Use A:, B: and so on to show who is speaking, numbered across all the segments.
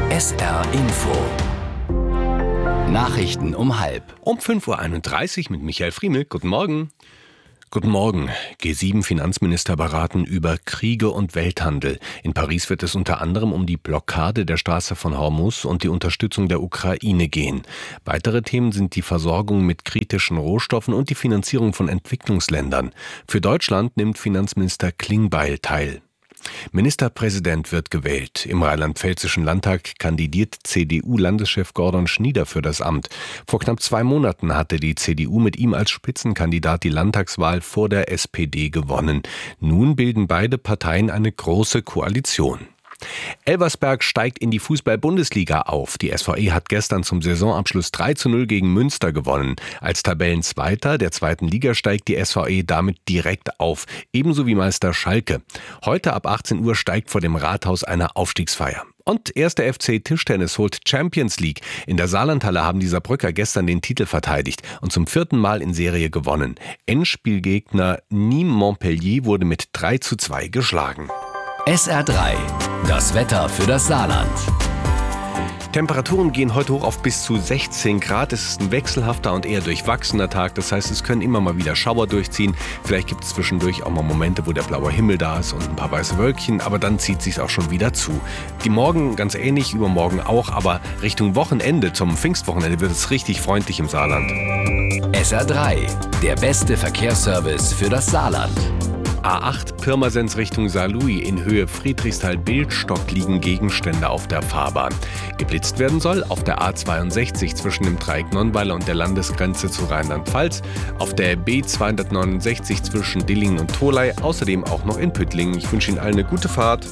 A: SR Info. Nachrichten um 12:30.
B: Um 5:31 Uhr mit Michael Friemel. Guten Morgen. Guten Morgen. G7-Finanzminister beraten über Kriege und Welthandel. In Paris wird es unter anderem um die Blockade der Straße von Hormuz und die Unterstützung der Ukraine gehen. Weitere Themen sind die Versorgung mit kritischen Rohstoffen und die Finanzierung von Entwicklungsländern. Für Deutschland nimmt Finanzminister Klingbeil teil. Ministerpräsident wird gewählt. Im Rheinland-Pfälzischen Landtag kandidiert CDU-Landeschef Gordon Schnieder für das Amt. Vor knapp 2 Monaten hatte die CDU mit ihm als Spitzenkandidat die Landtagswahl vor der SPD gewonnen. Nun bilden beide Parteien eine große Koalition. Elversberg steigt in die Fußball-Bundesliga auf. Die SVE hat gestern zum Saisonabschluss 3:0 gegen Münster gewonnen. Als Tabellenzweiter der 2. Liga steigt die SVE damit direkt auf, ebenso wie Meister Schalke. Heute ab 18 Uhr steigt vor dem Rathaus eine Aufstiegsfeier. Und 1. FC Tischtennis holt Champions League. In der Saarlandhalle haben die Saarbrücker gestern den Titel verteidigt und zum 4. Mal in Serie gewonnen. Endspielgegner Nîmes Montpellier wurde mit 3:2 geschlagen.
A: SR3, das Wetter für das Saarland.
B: Temperaturen gehen heute hoch auf bis zu 16 Grad. Es ist ein wechselhafter und eher durchwachsener Tag. Das heißt, es können immer mal wieder Schauer durchziehen. Vielleicht gibt es zwischendurch auch mal Momente, wo der blaue Himmel da ist und ein paar weiße Wölkchen. Aber dann zieht es sich auch schon wieder zu. Die Morgen ganz ähnlich, übermorgen auch. Aber Richtung Wochenende, zum Pfingstwochenende, wird es richtig freundlich im Saarland.
A: SR3, der beste Verkehrsservice für das Saarland.
B: A8 Pirmasens Richtung Saarlouis. In Höhe Friedrichsthal-Bildstock liegen Gegenstände auf der Fahrbahn. Geblitzt werden soll auf der A62 zwischen dem Dreieck Nonnweiler und der Landesgrenze zu Rheinland-Pfalz, auf der B269 zwischen Dillingen und Tholey, außerdem auch noch in Püttlingen. Ich wünsche Ihnen allen eine gute Fahrt.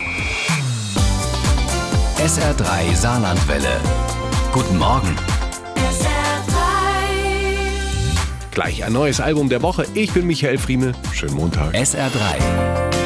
A: SR3 Saarlandwelle. Guten Morgen.
B: Gleich ein neues Album der Woche. Ich bin Michael Friemel. Schönen Montag.
A: SR3.